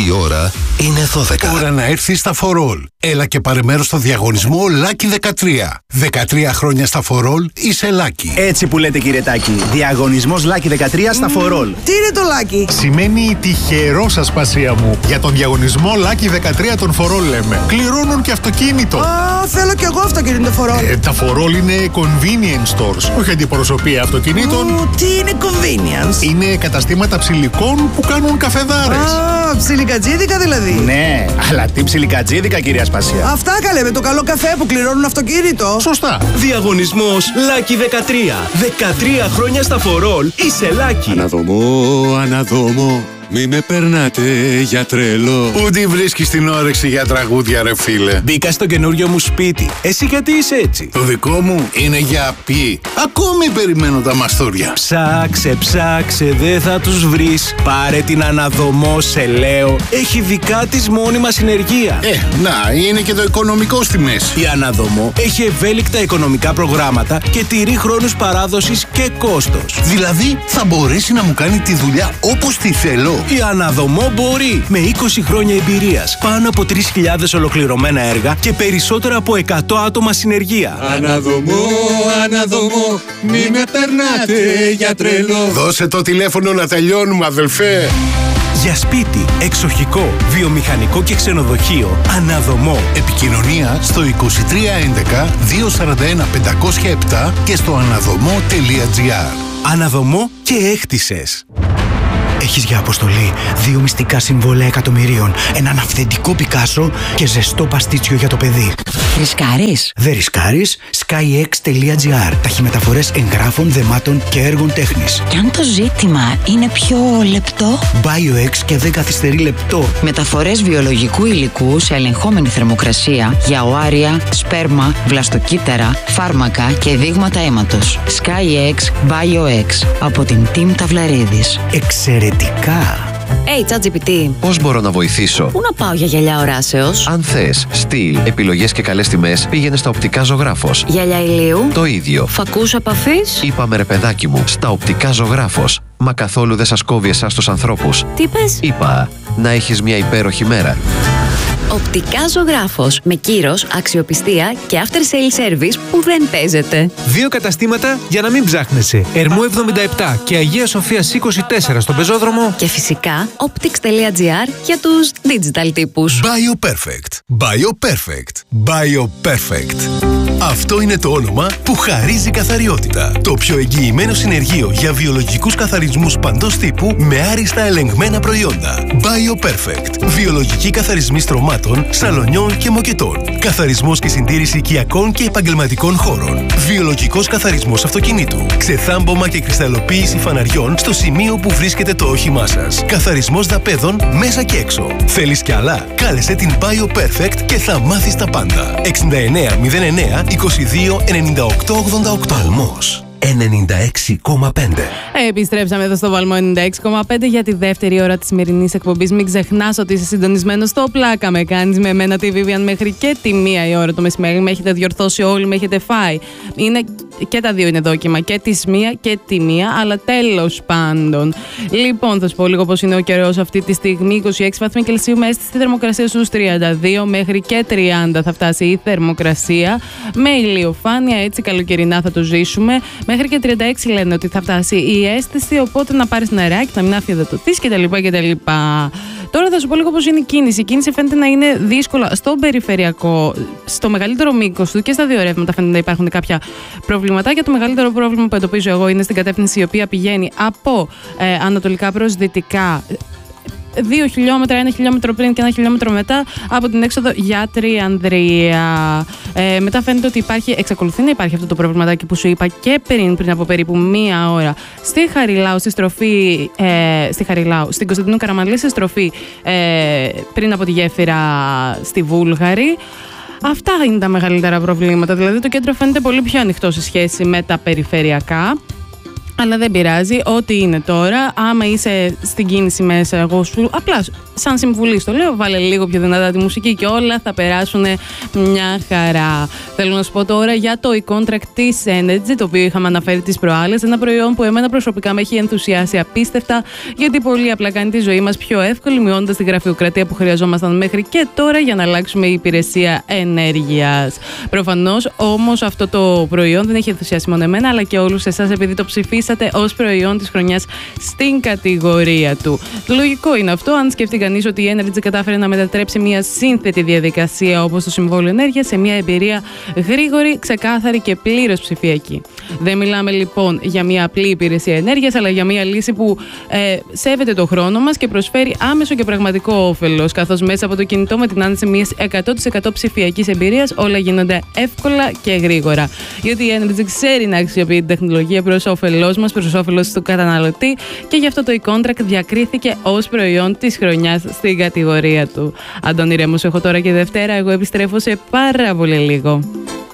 Η ώρα είναι 12. Ώρα να έρθεις στα For All. Έλα και πάρε μέρος στο διαγωνισμό Lucky 13. 13 χρόνια στα For All είσαι Lucky. Έτσι που λέτε, κύριε Τάκη. Διαγωνισμός Lucky 13 στα For All. Τι είναι το Lucky? Σημαίνει τυχερό, ασπασία μου. Για τον διαγωνισμό Lucky 13 των For All λέμε. Κληρώνουν και αυτοκίνητο. Θέλω κι εγώ αυτοκίνητο For All. Τα For All είναι convenience stores. Όχι αντιπροσωπεία αυτοκινήτων. Τι είναι convenience? Είναι καταστήματα ψηλικών που κάνουν καφεδάρες. Ψιλικατζίδικα δηλαδή. Ναι, αλλά τι ψιλικατζίδικα, κυρία Ασπασία. Αυτά καλέ, με το καλό καφέ που κληρώνουν αυτοκίνητο. Σωστά. Διαγωνισμός Lucky 13. 13 χρόνια στα For All είσαι Lucky. Αναδόμω, μη με περνάτε για τρελό. Πού τη βρίσκεις την όρεξη για τραγούδια, ρε φίλε? Μπήκα στο καινούριο μου σπίτι. Εσύ γιατί είσαι έτσι? Το δικό μου είναι για ποιοι. Ακόμη περιμένω τα μαστούρια. Ψάξε, δεν θα τους βρεις. Πάρε την Αναδομό, σε λέω. Έχει δικά της μόνιμα συνεργεία. Να, είναι και το οικονομικό στη μέση. Η Αναδομό έχει ευέλικτα οικονομικά προγράμματα και τηρεί χρόνους παράδοσης και κόστος. Δηλαδή, θα μπορέσει να μου κάνει τη δουλειά όπως τη θέλω. Η Αναδομό μπορεί. Με 20 χρόνια εμπειρίας, πάνω από 3.000 ολοκληρωμένα έργα και περισσότερα από 100 άτομα συνεργεία. Αναδομώ, μη με περνάτε για τρελό. Δώσε το τηλέφωνο να τελειώνουμε, αδελφέ. Για σπίτι, εξοχικό, βιομηχανικό και ξενοδοχείο, Αναδομό. Επικοινωνία στο 2311 241 507 και στο anadomo.gr. Αναδομό και έκτισες. Έχεις για αποστολή 2 μυστικά συμβόλαια εκατομμυρίων, έναν αυθεντικό Πικάσο και ζεστό παστίτσιο για το παιδί. Ρισκάρεις? Δεν ρισκάρεις. skyx.gr. Ταχυμεταφορές εγγράφων, δεμάτων και έργων τέχνης. Και αν το ζήτημα είναι πιο λεπτό? BioX και δεν καθυστερεί λεπτό. Μεταφορές βιολογικού υλικού σε ελεγχόμενη θερμοκρασία για οάρια, σπέρμα, βλαστοκύτταρα, φάρμακα και δείγματα αίματος. SkyX BioX από την Team Ταυλαρίδης. Εξαιρετικά. ChatGPT. Πώς μπορώ να βοηθήσω? Πού να πάω για γυαλιά οράσεως? Αν θες στυλ, επιλογές και καλές τιμές, πήγαινε στα Οπτικά Ζωγράφος. Γυαλιά ηλίου? Το ίδιο. Φακούς επαφής? Είπαμε ρε παιδάκι μου, στα Οπτικά Ζωγράφος. Μα καθόλου δεν σας κόβει εσάς τους ανθρώπους. Τι πες? Είπα, να έχεις μια υπέροχη μέρα. Οπτικά Ζωγράφος. Με κύρος, αξιοπιστία και after sale service που δεν παίζεται. 2 καταστήματα για να μην ψάχνεσαι. Ερμού 77 και Αγία Σοφίας 24 στον πεζόδρομο. Και φυσικά optics.gr για τους digital τύπους. BioPerfect. BioPerfect. BioPerfect. Αυτό είναι το όνομα που χαρίζει καθαριότητα. Το πιο εγγυημένο συνεργείο για βιολογικούς καθαρισμούς παντός τύπου με άριστα ελεγμένα προϊόντα. BioPerfect. Βιολογικοί καθαρισμοί στρωμάτων, σαλονιών και μοκετών. Καθαρισμός και συντήρηση οικιακών και επαγγελματικών χώρων. Βιολογικός καθαρισμός αυτοκινήτου. Ξεθάμπομα και κρυσταλλοποίηση φαναριών στο σημείο που βρίσκεται το όχημά σας. Καθαρισμός δαπέδων μέσα και έξω. Θέλεις κι άλλα? Κάλεσε την BioPerfect και θα μάθεις τα πάντα. 6909 22 98 88. Παλμός 96,5. Επιστρέψαμε εδώ στο Παλμό 96,5 για τη δεύτερη ώρα της σημερινής εκπομπής. Μην ξεχνάς ότι είσαι συντονισμένος στο Πλάκα με κάνεις με εμένα τη Vivian μέχρι και τη 1 η ώρα το μεσημέρι. Με έχετε διορθώσει όλοι, με έχετε φάει. Είναι, και τα δύο είναι δόκιμα, και τη 1 και τη 1, αλλά τέλος πάντων. Λοιπόν, θα σου πω λίγο πώς είναι ο καιρός αυτή τη στιγμή. 26 βαθμοί Κελσίου με αίσθηση θερμοκρασία στους 32 μέχρι και 30 θα φτάσει η θερμοκρασία. Με ηλιοφάνεια, έτσι καλοκαιρινά θα το ζήσουμε. Μέχρι και 36 λένε ότι θα φτάσει η αίσθηση, οπότε να πάρεις νεράκι, να μην αφιεδοτωθείς κτλ. Τώρα θα σου πω λίγο πώς είναι η κίνηση. Η κίνηση φαίνεται να είναι δύσκολα στον περιφερειακό, στο μεγαλύτερο μήκος του και στα δύο ρεύματα φαίνεται να υπάρχουν κάποια προβληματάκια. Το μεγαλύτερο πρόβλημα που εντοπίζω εγώ είναι στην κατεύθυνση η οποία πηγαίνει από ανατολικά προς δυτικά. 2 χιλιόμετρα, 1 χιλιόμετρο πριν και 1 χιλιόμετρο μετά από την έξοδο για Τριανδρία. Μετά φαίνεται ότι εξακολουθεί να υπάρχει αυτό το προβληματάκι που σου είπα και πριν από περίπου 1 ώρα στη Χαριλάου, στη στροφή. Στην Κωνσταντινού Καραμανλή, στη στροφή πριν από τη γέφυρα στη Βούλγαρη. Αυτά είναι τα μεγαλύτερα προβλήματα. Δηλαδή το κέντρο φαίνεται πολύ πιο ανοιχτό σε σχέση με τα περιφερειακά. Αλλά δεν πειράζει, ό,τι είναι τώρα. Άμα είσαι στην κίνηση μέσα, εγώ σου απλά σαν συμβουλή στο λέω, βάλε λίγο πιο δυνατά τη μουσική και όλα θα περάσουν μια χαρά. Θέλω να σου πω τώρα για το e-contract της Energy, το οποίο είχαμε αναφέρει τις προάλλες. Ένα προϊόν που εμένα προσωπικά με έχει ενθουσιάσει απίστευτα, γιατί πολύ απλά κάνει τη ζωή μας πιο εύκολη, μειώνοντας τη γραφειοκρατία που χρειαζόμασταν μέχρι και τώρα για να αλλάξουμε υπηρεσία ενέργειας. Προφανώς όμως αυτό το προϊόν δεν έχει ενθουσιάσει μόνο εμένα, αλλά και όλους εσάς, επειδή το ψηφίσατε ως προϊόν της χρονιάς στην κατηγορία του. Λογικό είναι αυτό, αν σκεφτεί κανείς ότι η Energy κατάφερε να μετατρέψει μια σύνθετη διαδικασία όπως το Συμβόλαιο Ενέργειας σε μια εμπειρία γρήγορη, ξεκάθαρη και πλήρως ψηφιακή. Δεν μιλάμε λοιπόν για μια απλή υπηρεσία ενέργειας, αλλά για μια λύση που σέβεται το χρόνο μας και προσφέρει άμεσο και πραγματικό όφελος, καθώς μέσα από το κινητό με την άνεση μιας 100% ψηφιακής εμπειρίας όλα γίνονται εύκολα και γρήγορα. Γιατί η Energy ξέρει να αξιοποιεί την τεχνολογία προς όφελός μας, προς όφελος του καταναλωτή, και γι' αυτό το e-contract διακρίθηκε ως προϊόν της χρονιάς στην κατηγορία του. Αντώνη Ρέμος έχω τώρα και Δευτέρα, εγώ επιστρέφω σε πάρα πολύ λίγο.